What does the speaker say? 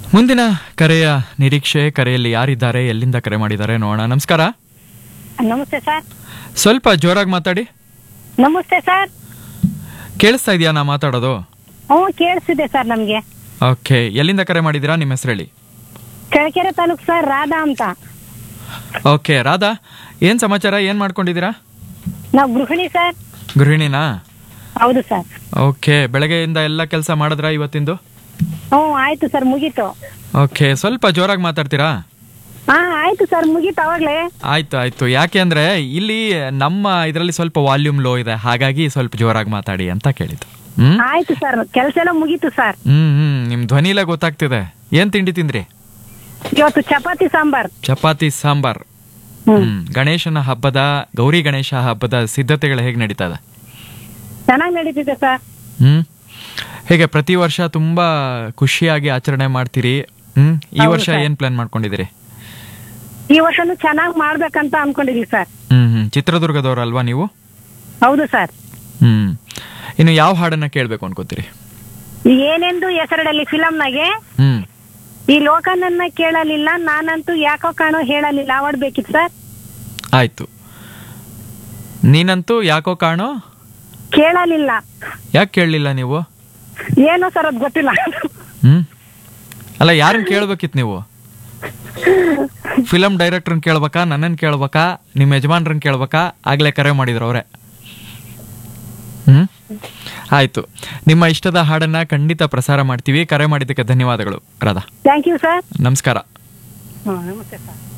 ಮುಂದಿನ ಕರೆಯ ನಿರೀಕ್ಷೆ. ಕರೆಯಲ್ಲಿ ಯಾರಿದ್ದಾರೆ, ಎಲ್ಲಿಂದ ಕರೆ ಮಾಡಿದ್ದಾರೆ ನೋಡೋಣ. ನಮಸ್ಕಾರ. ನಮಸ್ತೆ ಸರ್. ಸ್ವಲ್ಪ ಜೋರಾಗಿ ಮಾತಾಡಿ. ನಮಸ್ತೆ ಸರ್. ಕೇಳಿಸ್ತಾ ಇದೆಯಾ ನಾ ಮಾತಾಡೋದು? ಹ್ಞೂ ಕೇಳಿಸ್ತಿದೆ ಸರ್ ನಮಗೆ. ಓಕೆ, ಎಲ್ಲಿಂದ ಕರೆ ಮಾಡಿದ್ದೀರಾ? ನಿಮ್ಮ ಹೆಸರು ಹೇಳಿ. ಚಳ್ಳಕೆರೆ ತಾಲೂಕು ಸರ್, ರಾಧಾ ಅಂತ. ಓಕೆ ರಾಧಾ, ಏನು ಸಮಾಚಾರ, ಏನು ಮಾಡ್ಕೊಂಡಿದ್ದೀರಾ? ನಾವು ಗೃಹಿಣಿ ಸರ್. ಗೃಹಿಣಿನಾ? ಹೌದು ಸರ್. ಓಕೆ, ಬೆಳಗ್ಗೆಯಿಂದ ಎಲ್ಲ ಕೆಲಸ ಮಾಡಿದ್ರಾ ಇವತ್ತಿಂದು? ಹ್ಞೂ ಆಯ್ತು ಸರ್, ಮುಗೀತು. ಓಕೆ, ಸ್ವಲ್ಪ ಜೋರಾಗಿ ಮಾತಾಡ್ತೀರಾ? ಹಾ ಆಯ್ತು ಸರ್, ಮುಗೀತು ಅವಾಗ್ಲೇ. ಆಯ್ತು ಆಯ್ತು. ಯಾಕೆ ಅಂದ್ರೆ ಇಲ್ಲಿ ನಮ್ಮ ಇದರಲ್ಲಿ ಸ್ವಲ್ಪ ವಾಲ್ಯೂಮ್ ಲೋ ಇದೆ, ಹಾಗಾಗಿ ಸ್ವಲ್ಪ ಜೋರಾಗಿ ಮಾತಾಡಿ ಅಂತ ಕೇಳಿದ್ದು. ಆಯ್ತು ಸರ್, ಕೆಲಸ ಎಲ್ಲ ಮುಗೀತು ಸರ್. ನಿಮ್ ಧ್ವನಿಲೇ ಗೊತ್ತಾಗ್ತಿದೆ. ಏನ್ ತಿಂಡಿ ತಿಂದ್ರಿ? ಇವತ್ತು ಚಪಾತಿ ಸಾಂಬಾರ್. ಚಪಾತಿ ಸಾಂಬಾರ್. ಗಣೇಶನ ಹಬ್ಬದ, ಗೌರಿ ಗಣೇಶ ಹಬ್ಬದ ಸಿದ್ಧತೆಗಳು ಹೇಗೆ ನಡೀತಾ ಇದೆ? ಚೆನ್ನಾಗಿ ನಡೀತಿದೆ ಸರ್. ಹೇಗೆ ಪ್ರತಿ ವರ್ಷ ತುಂಬಾ ಖುಷಿಯಾಗಿ ಆಚರಣೆ ಮಾಡ್ತೀರಿ? ಈ ವರ್ಷ ಏನ್ ಪ್ಲಾನ್ ಮಾಡ್ಕೊಂಡಿದ್ದೀರಿ? ಈ ವರ್ಷನೂ ಚೆನ್ನಾಗಿ ಮಾಡ್ಬೇಕಂತ ಅನ್ಕೊಂಡಿದೀವಿ ಸರ್. ಚಿತ್ರದುರ್ಗದವ್ರಲ್ವಾ ನೀವು? ಹೌದು ಸರ್. ಇನ್ನು ಯಾವ ಹಾಡನ್ನ ಕೇಳ್ಬೇಕು ಅನ್ಕೋತೀರಿ? ಏನೆಂದು ಹೆಸರಡಲ್ಲಿ ಫಿಲಂನಾಗೆ ಈ ಲೋಕ ನನ್ನ ಕೇಳಲಿಲ್ಲ, ನಾನಂತೂ ಯಾಕೋ ಕಾಣೋ ಹೇಳಲಿಲ್ಲ ಆಡ್ಬೇಕಿತ್ತು ಸರ್. ಆಯ್ತು. ನೀನಂತೂ ಯಾಕೋ ಕಾಣೋ ಕೇಳಲಿಲ್ಲ. ಯಾಕೆ ಕೇಳಲಿಲ್ಲ ನೀವು? ಏನೋ ಸರ್ ಅದ್ ಗೊತ್ತಿಲ್ಲ. ಅಲ್ಲ, ಯಾರನ್ನ ಕೇಳ್ಬೇಕಿತ್ತು ನೀವು? ಫಿಲಂ ಡೈರೆಕ್ಟರ್ನ ಕೇಳ್ಬೇಕಾ, ನನ್ನನ್ನು ಕೇಳ್ಬೇಕಾ, ನಿಮ್ಮ ಯಜಮಾನ್ರನ್ನ ಕೇಳ್ಬೇಕಾ? ಆಗ್ಲೇ ಕರೆ ಮಾಡಿದ್ರು ಅವರೇ. ಆಯ್ತು, ನಿಮ್ಮ ಇಷ್ಟದ ಹಾಡನ್ನ ಖಂಡಿತ ಪ್ರಸಾರ ಮಾಡ್ತೀವಿ. ಕರೆ ಮಾಡಿದ್ದಕ್ಕೆ ಧನ್ಯವಾದಗಳು ರಾಧಾ. Thank you sir. ನಮಸ್ಕಾರ. ನಮಸ್ತೆ ಸರ್.